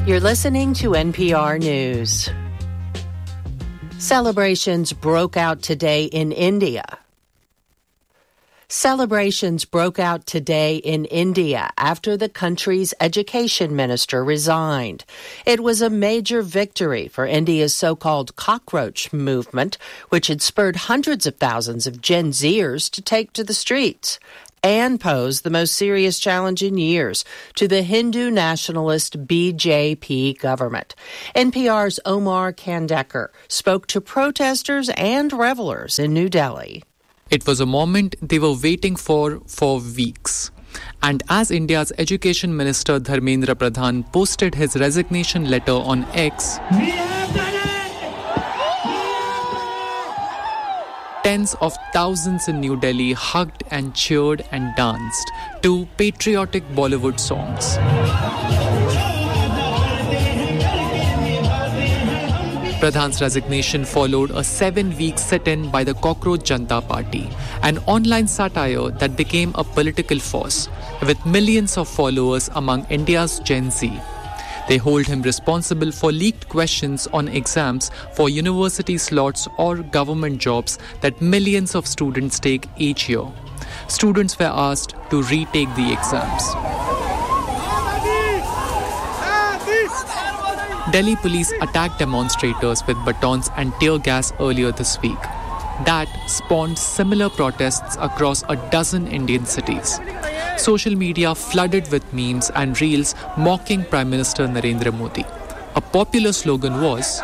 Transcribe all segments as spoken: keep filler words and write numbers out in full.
You're listening to N P R News. Celebrations broke out today in India. Celebrations broke out today in India after the country's education minister resigned. It was a major victory for India's so-called cockroach movement, which had spurred hundreds of thousands of Gen Zers to take to the streets and posed the most serious challenge in years to the Hindu nationalist B J P government. N P R's Omar Khandekar spoke to protesters and revelers in New Delhi. It was a moment they were waiting for for weeks. And as India's Education Minister Dharmendra Pradhan posted his resignation letter on X, tens of thousands in New Delhi hugged and cheered and danced to patriotic Bollywood songs. Pradhan's resignation followed a seven-week sit-in by the Cockroach Janata Party, an online satire that became a political force, with millions of followers among India's Gen Z. They hold him responsible for leaked questions on exams for university slots or government jobs that millions of students take each year. Students were asked to retake the exams. Delhi police attacked demonstrators with batons and tear gas earlier this week. That spawned similar protests across a dozen Indian cities. Social media flooded with memes and reels mocking Prime Minister Narendra Modi. A popular slogan was,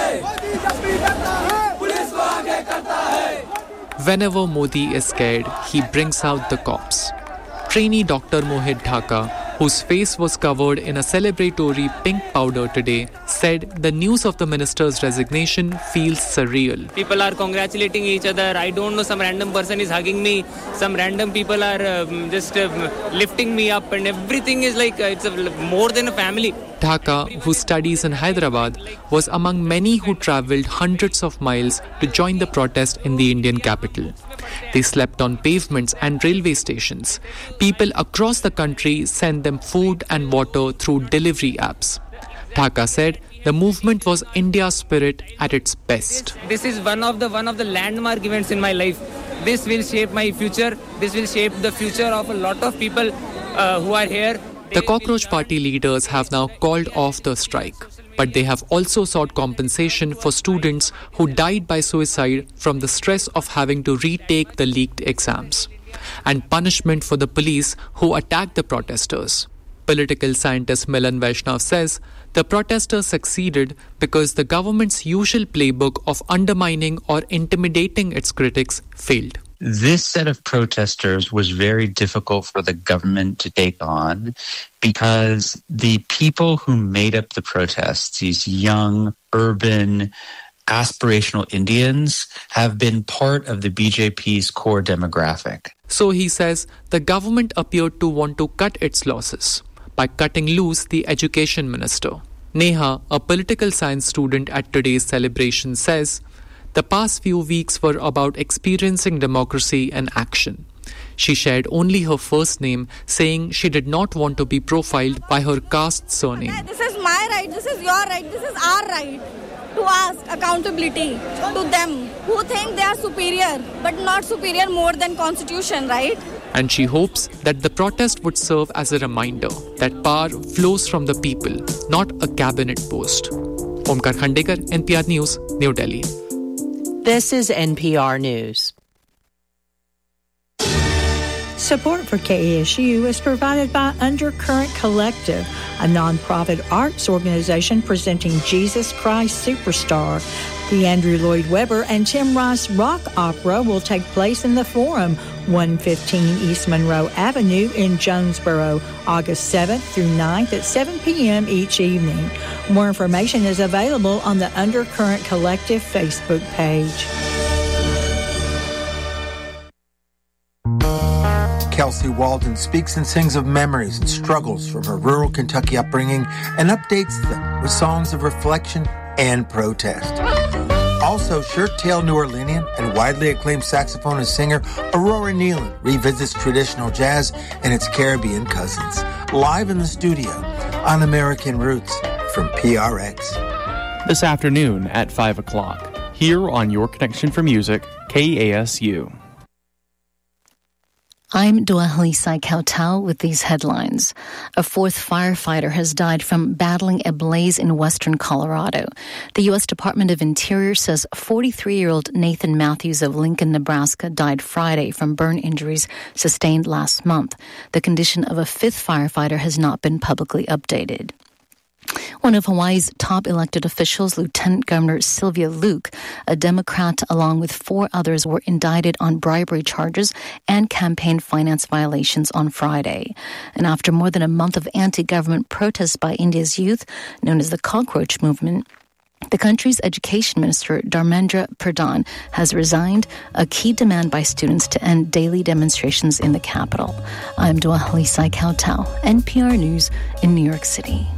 "Whenever Modi is scared, he brings out the cops." Trainee Doctor Mohit Dhaka, whose face was covered in a celebratory pink powder today, said the news of the minister's resignation feels surreal. People are congratulating each other. I don't know, some random person is hugging me. Some random people are um, just uh, lifting me up, and everything is like, uh, it's a, more than a family. Dhaka, who studies in Hyderabad, was among many who travelled hundreds of miles to join the protest in the Indian capital. They slept on pavements and railway stations. People across the country sent them food and water through delivery apps. Dhaka said the movement was India's spirit at its best. This, this is one of the one of the landmark events in my life. This will shape my future. This will shape the future of a lot of people uh, who are here. The Cockroach Party leaders have now called off the strike, but they have also sought compensation for students who died by suicide from the stress of having to retake the leaked exams, and punishment for the police who attacked the protesters. Political scientist Milan Vaishnav says the protesters succeeded because the government's usual playbook of undermining or intimidating its critics failed. This set of protesters was very difficult for the government to take on because the people who made up the protests, these young, urban, aspirational Indians, have been part of the B J P's core demographic. So he says the government appeared to want to cut its losses by cutting loose the education minister. Neha, a political science student at today's celebration, says the past few weeks were about experiencing democracy in action. She shared only her first name, saying she did not want to be profiled by her caste surname. This is my right, this is your right, this is our right to ask accountability to them who think they are superior, but not superior more than Constitution, right? And she hopes that the protest would serve as a reminder that power flows from the people, not a cabinet post. Omkar Khandekar, N P R News, New Delhi. This is N P R News. Support for K A S U is provided by Undercurrent Collective, a nonprofit arts organization presenting Jesus Christ Superstar. The Andrew Lloyd Webber and Tim Rice Rock Opera will take place in the Forum, one fifteen East Monroe Avenue in Jonesboro, August seventh through ninth at seven p.m. each evening. More information is available on the Undercurrent Collective Facebook page. Kelsey Walden speaks and sings of memories and struggles from her rural Kentucky upbringing and updates them with songs of reflection and protest. Also, sure-tailed New Orleanian and widely acclaimed saxophonist singer Aurora Nealon revisits traditional jazz and its Caribbean cousins, live in the studio on American Roots. from P R X. This afternoon at five o'clock, here on Your Connection for Music, K A S U. I'm Dua Halisai Kautal with these headlines. A fourth firefighter has died from battling a blaze in western Colorado. The U S Department of Interior says forty-three-year-old Nathan Matthews of Lincoln, Nebraska died Friday from burn injuries sustained last month. The condition of a fifth firefighter has not been publicly updated. One of Hawaii's top elected officials, Lieutenant Governor Sylvia Luke, a Democrat, along with four others, were indicted on bribery charges and campaign finance violations on Friday. And after more than a month of anti-government protests by India's youth, known as the Cockroach Movement, the country's education minister, Dharmendra Pradhan, has resigned, a key demand by students to end daily demonstrations in the capital. I'm Dua Halisai Kautal, N P R News in New York City.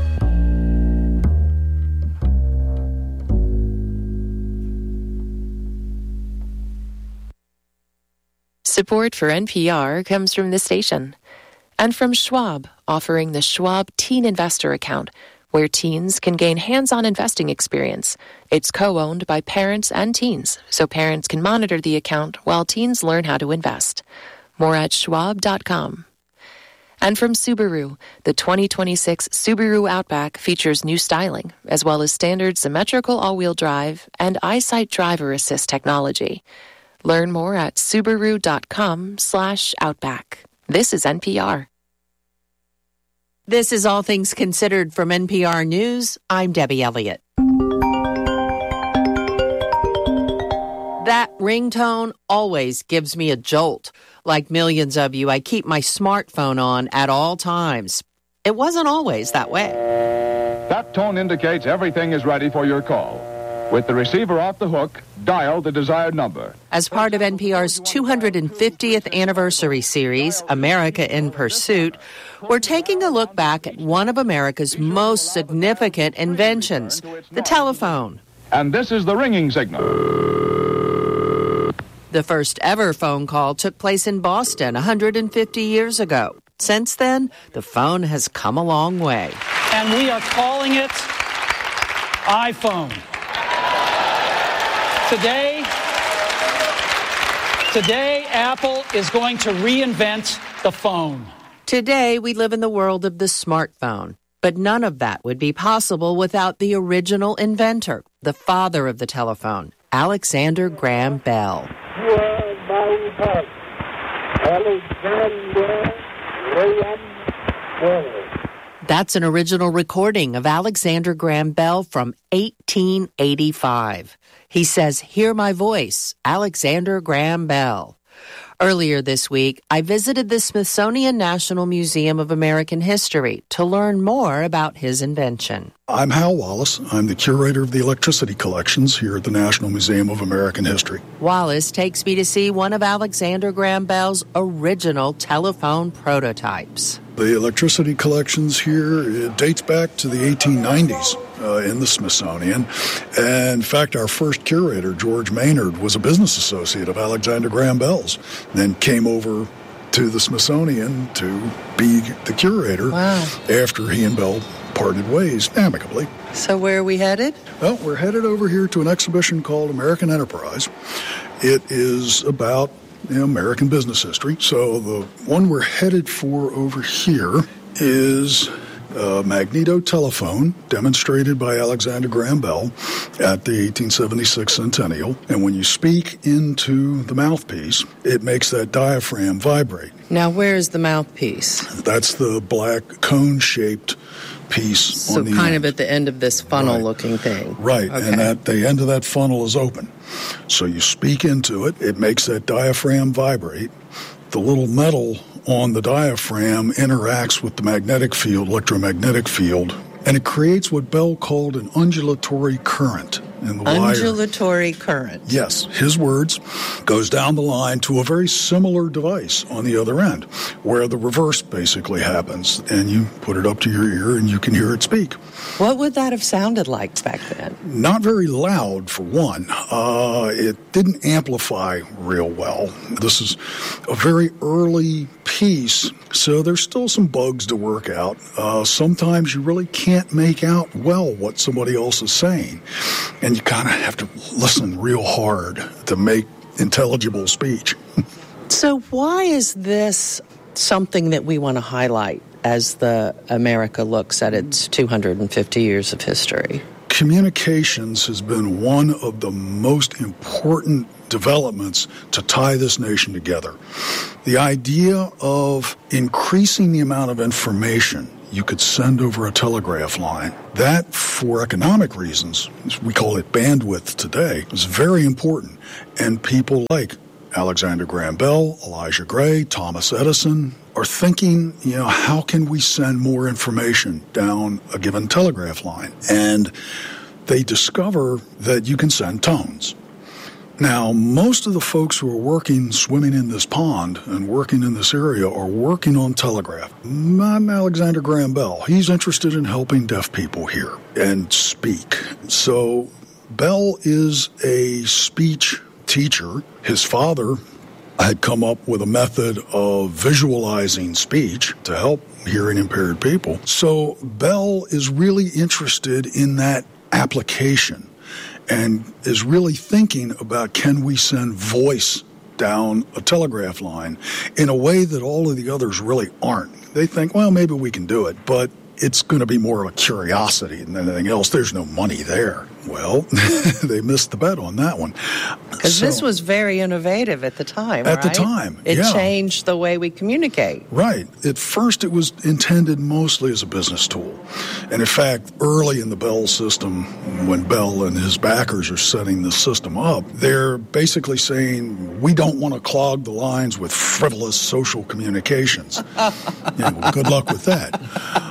Support for N P R comes from this station and from Schwab, offering the Schwab Teen Investor Account, where teens can gain hands-on investing experience. It's co-owned by parents and teens, so parents can monitor the account while teens learn how to invest. More at schwab dot com. And from Subaru, the twenty twenty-six Subaru Outback features new styling, as well as standard symmetrical all-wheel drive and EyeSight driver assist technology. Learn more at subaru dot com slash outback. This is N P R. This is All Things Considered from N P R News. I'm Debbie Elliott. That ringtone always gives me a jolt. Like millions of you, I keep my smartphone on at all times. It wasn't always that way. That tone indicates everything is ready for your call. With the receiver off the hook, dial the desired number. As part of N P R's two hundred fiftieth anniversary series, America in Pursuit, we're taking a look back at one of America's most significant inventions, the telephone. And this is the ringing signal. The first ever phone call took place in Boston one hundred fifty years ago. Since then, the phone has come a long way. And we are calling it iPhone. Today, today, Apple is going to reinvent the phone. Today, we live in the world of the smartphone. But none of that would be possible without the original inventor, the father of the telephone, Alexander Graham Bell. You are my heart, Alexander Graham Bell. That's an original recording of Alexander Graham Bell from eighteen eighty-five. He says, "Hear my voice, Alexander Graham Bell." Earlier this week, I visited the Smithsonian National Museum of American History to learn more about his invention. I'm Hal Wallace. I'm the curator of the electricity collections here at the National Museum of American History. Wallace takes me to see one of Alexander Graham Bell's original telephone prototypes. The electricity collections here, it dates back to the eighteen nineties uh, in the Smithsonian. And in fact, our first curator, George Maynard, was a business associate of Alexander Graham Bell's, then came over to the Smithsonian to be the curator. Wow. After he and Bell parted ways amicably. So where are we headed? Well, we're headed over here to an exhibition called American Enterprise. It is about you know, American business history. So the one we're headed for over here is a magnetotelephone demonstrated by Alexander Graham Bell at the eighteen seventy-six centennial. And when you speak into the mouthpiece, it makes that diaphragm vibrate. Now, where's the mouthpiece? That's the black cone-shaped piece so on the kind end. of at the end of this funnel-looking right. thing. Right, okay. And at the end of that funnel is open. So you speak into it, it makes that diaphragm vibrate. The little metal on the diaphragm interacts with the magnetic field, electromagnetic field, and it creates what Bell called an undulatory current. in the wire. Undulatory current. Yes, his words goes down the line to a very similar device on the other end, where the reverse basically happens, and you put it up to your ear and you can hear it speak. What would that have sounded like back then? Not very loud, for one. Uh, it didn't amplify real well. This is a very early piece, so there's still some bugs to work out. Uh, sometimes you really can't make out well what somebody else is saying, and you kind of have to listen real hard to make intelligible speech. So why is this something that we want to highlight as the America looks at its two hundred fifty years of history? Communications has been one of the most important developments to tie this nation together. The idea of increasing the amount of information you could send over a telegraph line, that, for economic reasons, we call it bandwidth today, is very important. And people like Alexander Graham Bell, Elijah Gray, Thomas Edison are thinking, you know, how can we send more information down a given telegraph line? And they discover that you can send tones. Now, most of the folks who are working, swimming in this pond and working in this area are working on telegraph. Not Alexander Graham Bell. He's interested in helping deaf people hear and speak. So Bell is a speech teacher. His father had come up with a method of visualizing speech to help hearing impaired people. So Bell is really interested in that application and is really thinking about, can we send voice down a telegraph line in a way that all of the others really aren't. They think, well, maybe we can do it, but it's going to be more of a curiosity than anything else. There's no money there. Well, they missed the bet on that one. Because so, this was very innovative at the time, At right? the time, It yeah. changed the way we communicate. Right. At first, it was intended mostly as a business tool. And in fact, early in the Bell system, when Bell and his backers are setting the system up, they're basically saying, we don't want to clog the lines with frivolous social communications. Yeah, well, good luck with that.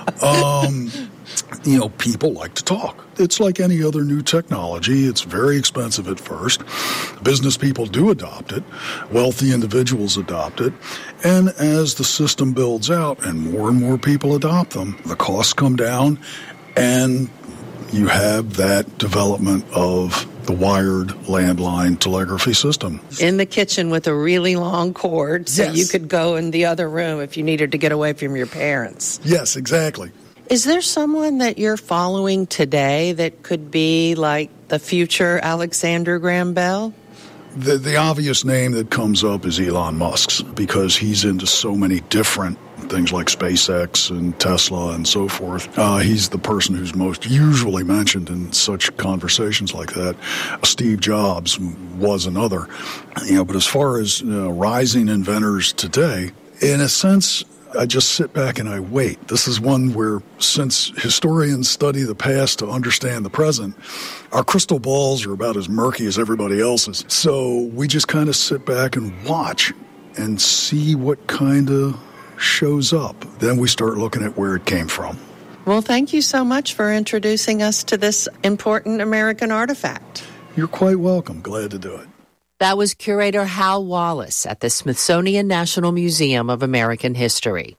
Um, you know, people like to talk. It's like any other new technology. It's very expensive at first. Business people do adopt it. Wealthy individuals adopt it. And as the system builds out and more and more people adopt them, the costs come down and you have that development of the wired landline telegraphy system. In the kitchen with a really long cord so Yes. you could go in the other room if you needed to get away from your parents. Yes, exactly. Is there someone that you're following today that could be like the future Alexander Graham Bell? The, the obvious name that comes up is Elon Musk's, because he's into so many different things like SpaceX and Tesla and so forth. Uh, he's the person who's most usually mentioned in such conversations like that. Steve Jobs was another. You know, but as far as you know, rising inventors today, in a sense, I just sit back and I wait. This is one where, since historians study the past to understand the present, our crystal balls are about as murky as everybody else's. So we just kind of sit back and watch and see what kind of shows up. Then we start looking at where it came from. Well, thank you so much for introducing us to this important American artifact. You're quite welcome. Glad to do it. That was curator Hal Wallace at the Smithsonian National Museum of American History.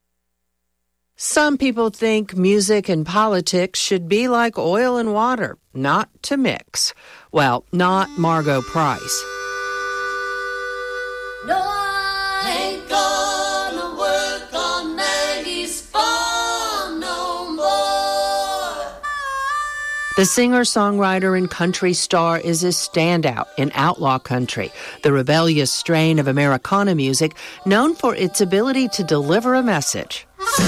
Some people think music and politics should be like oil and water, not to mix. Well, not Margot Price. No, I ain't gonna work on Maggie's farm no more. The singer-songwriter and country star is a standout in outlaw country, the rebellious strain of Americana music known for its ability to deliver a message.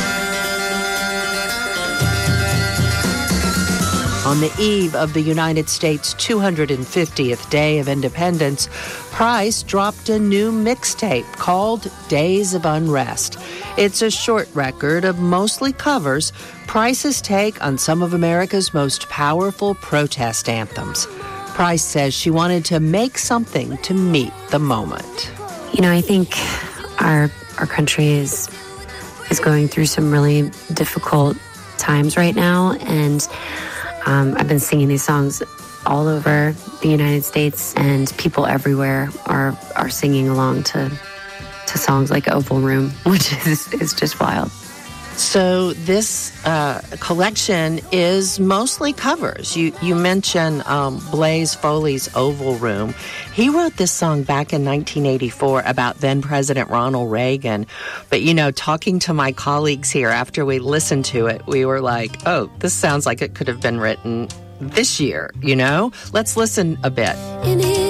On the eve of the United States' two hundred fiftieth Day of Independence, Price dropped a new mixtape called Days of Unrest. It's a short record of mostly covers, Price's take on some of America's most powerful protest anthems. Price says she wanted to make something to meet the moment. You know, I think our our country is is going through some really difficult times right now, and Um, I've been singing these songs all over the United States, and people everywhere are are singing along to to songs like Oval Room, which is, is just wild. So this uh, collection is mostly covers. You you mentioned um, Blaze Foley's Oval Room. He wrote this song back in nineteen eighty-four about then President Ronald Reagan. But, you know, talking to my colleagues here after we listened to it, we were like, oh, this sounds like it could have been written this year, you know? Let's listen a bit.